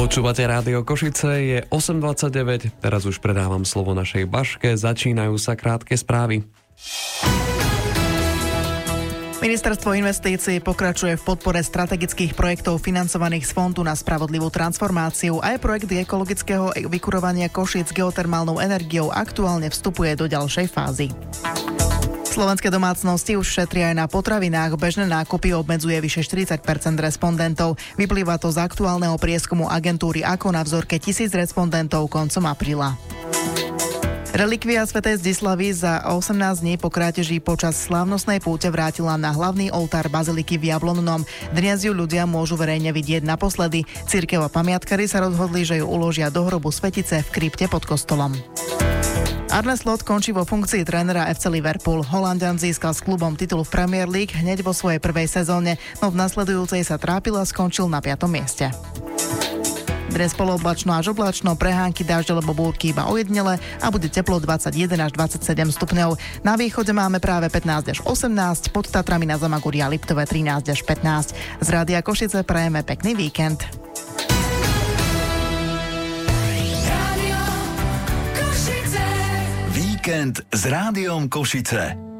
Počúvate Rádio Košice, je 8:29, teraz už predávam slovo našej Baške, začínajú sa krátke správy. Ministerstvo investícií pokračuje v podpore strategických projektov financovaných z Fondu na spravodlivú transformáciu. Aj projekt ekologického vykurovania Košíc geotermálnou energiou aktuálne vstupuje do ďalšej fázy. Slovenské domácnosti už šetria aj na potravinách. Bežné nákupy obmedzuje vyše 40% respondentov. Vyplýva to z aktuálneho prieskumu agentúry AKO na vzorke 1000 respondentov koncom apríla. Relikvia svätej Zdislavy za 18 dní po kráteži počas slávnostnej púte vrátila na hlavný oltár baziliky v Jablonnom. Dnes ju ľudia môžu verejne vidieť naposledy. Cirkev a pamiatkári sa rozhodli, že ju uložia do hrobu svetice v krypte pod kostolom. Arne Slot končí vo funkcii trénera FC Liverpool. Holanďan získal s klubom titul v Premier League hneď vo svojej prvej sezóne, no v nasledujúcej sa trápil a skončil na 5. mieste. Dnes polooblačno až oblačno, prehánky, dážď alebo búrky iba ojedinele a bude teplo 21 až 27 stupňov. Na východe máme práve 15 až 18, pod Tatrami na Zamagúri a Liptove 13 až 15. Z Rádia Košice prajeme pekný víkend. Víkend s Rádiom Košice.